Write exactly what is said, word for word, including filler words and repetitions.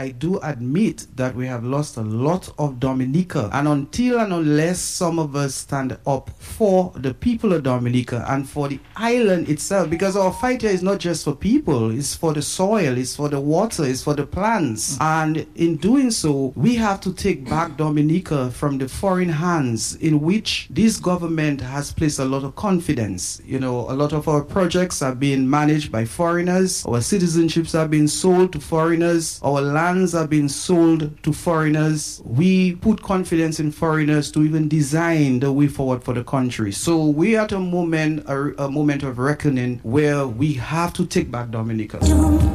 I do admit that we have lost a lot of Dominica. And until and unless some of us stand up for the people of Dominica and for the island itself, because our fight here is not just for people, it's for the soil, it's for the water, it's for the plants. And in doing so, we have to take back Dominica from the foreign hands in which this government has placed a lot of confidence. You know, a lot of our projects are being managed by foreigners, our citizenships are being sold to foreigners, our lands are being sold to foreigners. We put confidence in foreigners to even design the way forward for the country. So we are at a moment, a, a moment of reckoning where we have to take back Dominica.